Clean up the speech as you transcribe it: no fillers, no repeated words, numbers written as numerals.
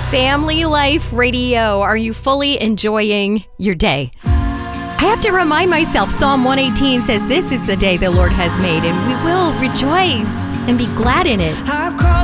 Family Life Radio. Are you fully enjoying your day? I have to remind myself, Psalm 118 says, this is the day the Lord has made, and we will rejoice and be glad in it.